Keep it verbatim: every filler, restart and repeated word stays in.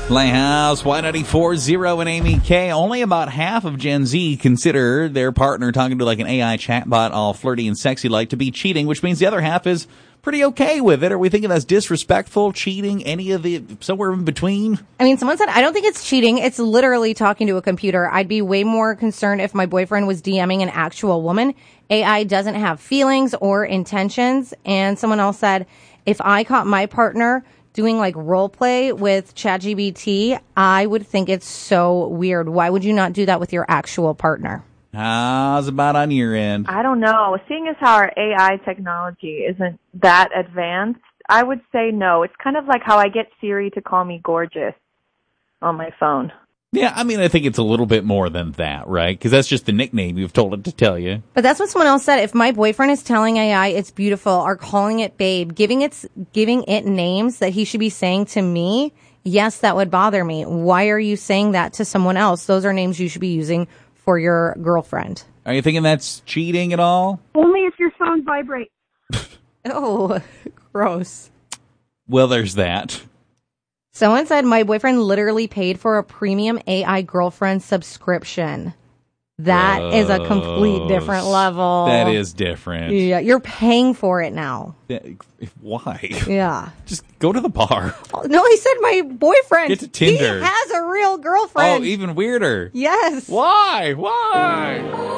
Playhouse, Y ninety-four point oh and Amy K. Only about half of Gen Z consider their partner talking to like an A I chatbot all flirty and sexy like to be cheating, which means the other half is pretty okay with it. Are we thinking that's disrespectful, cheating, any of the, somewhere in between? I mean, someone said, I don't think it's cheating. It's literally talking to a computer. I'd be way more concerned if my boyfriend was DMing an actual woman. A I doesn't have feelings or intentions. And someone else said, if I caught my partner doing like role play with ChatGPT, I would think it's so weird. Why would you not do that with your actual partner? How's about on your end? I don't know. Seeing as how our A I technology isn't that advanced, I would say no. It's kind of like how I get Siri to call me gorgeous on my phone. Yeah, I mean, I think it's a little bit more than that, right? Because that's just the nickname you've told it to tell you. But that's what someone else said. If my boyfriend is telling A I it's beautiful or calling it babe, giving it, giving it names that he should be saying to me, yes, that would bother me. Why are you saying that to someone else? Those are names you should be using for your girlfriend. Are you thinking that's cheating at all? Only if your phone vibrates. Oh, gross. Well, there's that. Someone said my boyfriend literally paid for a premium A I girlfriend subscription. That Gross. is a complete different level. That is different. Yeah, you're paying for it now. That, why? Yeah. Just go to the bar. Oh, no, he said my boyfriend. Get to Tinder. He has a real girlfriend. Oh, even weirder. Yes. Why? Why?